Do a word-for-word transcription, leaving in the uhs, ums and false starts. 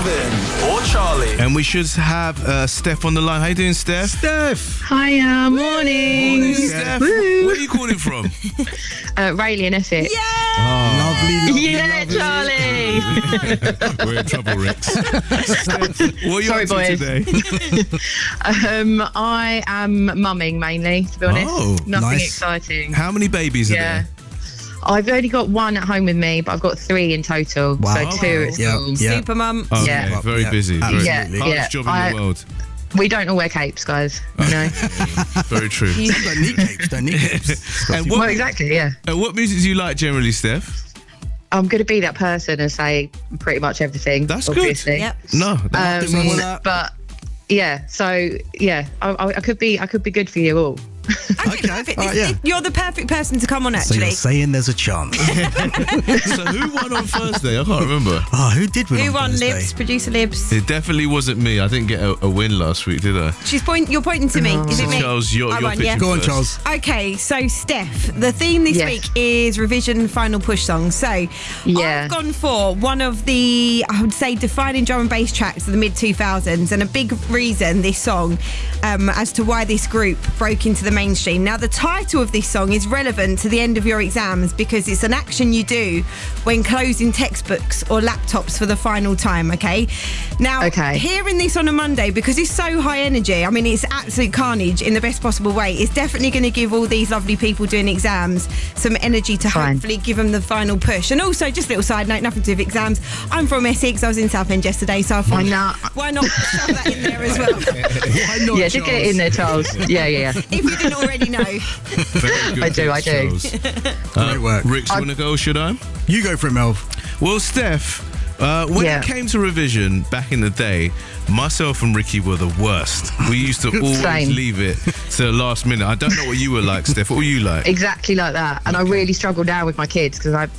Melvin or Charlie. And we should have uh, Steph on the line. How you doing, Steph? Steph. Hiya, morning. Morning, Steph. Woo. Where are you calling from? Uh, Rayleigh in Essex. Yeah! Oh, lovely, lovely, Yeah, lovely. Charlie. We're in trouble, Rex. Steph, what are you Sorry, up to boys. today? um, I am mumming mainly, to be honest. Oh, Nothing nice. exciting. How many babies are Yeah. there? I've only got one at home with me, but I've got three in total. Wow. So two at Yeah, school. yeah. Super mum. Oh, Yeah. yeah, very Yeah, busy. Very absolutely. hardest Yeah, job in I- the world. We don't all wear capes, guys. You know? Very true. Don't need capes, don't need capes. And well, what, exactly, yeah. and what music do you like generally, Steph? I'm going to be that person and say pretty much everything. That's good. obviously. Yep. No. that- Nothing wrong with Um, that. but yeah, so yeah, I, I, I could be, I could be good for you all. Okay, perfect. All right, yeah. You're the perfect person to come on, So actually. you're saying there's a chance. So who won on Thursday? I can't remember. Oh, who did win Who on won, Thursday? Libs? Producer Libs. It definitely wasn't me. I didn't get a, a win last week, did I? She's point. You're pointing to me. Is So it me? Charles, you're, I you're won, pitching yeah. Go on, first. Charles. Okay, so Steph, the theme this Yes. week is revision final push song. So Yeah. I've gone for one of the, I would say, defining drum and bass tracks of the mid two thousands, and a big reason this song um, as to why this group broke into the mainstream. Now, the title of this song is relevant to the end of your exams because it's an action you do when closing textbooks or laptops for the final time, okay? Now, Okay. hearing this on a Monday, because it's so high energy, I mean, it's absolute carnage in the best possible way. It's definitely going to give all these lovely people doing exams some energy to Fine. hopefully give them the final push. And also, just a little side note, nothing to do with exams. I'm from Essex. I was in Southend yesterday, so I thought, Why not? why not shove that in there as well? Why not, Yeah, just get it in there, Charles. Yeah, yeah, yeah. If you didn't already know. Very good I do, I do. Charles. Great work. Rick, you want to go or should I? You go for it, Melv. Well, Steph, uh, when Yeah. it came to revision back in the day, myself and Ricky were the worst. We used to always Same. leave it to the last minute. I don't know what you were like, Steph. What were you like? Exactly like that. And I really struggle now with my kids because I